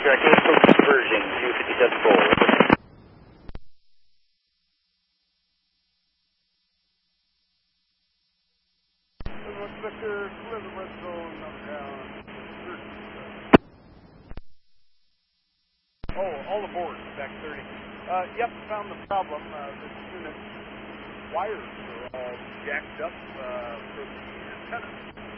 Contract info conversion 257 forward. Inspector, clear the red zone, number down. Oh, all aboard, back 30. Yep, found the problem. This unit wires are all jacked up for the antenna.